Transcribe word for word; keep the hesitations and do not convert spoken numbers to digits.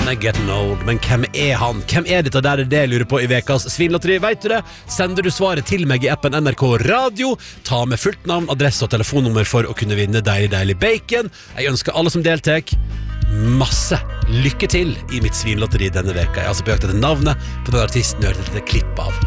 er getting old. Men hvem er han? Hvem er dette der? Det er det jeg lurer på i vekas Svinlotteri. Vet du det? Sender du svaret til meg i appen N R K Radio. Ta med fullt navn, adresse og telefonnummer for å kunne vinne deilig, deilig bacon. Jeg ønsker alle som deltek masse lykke til i mitt Svinlotteri denne veka. Jeg har altså på jakt etter navnet på den artisten jeg hørte dette klippet av.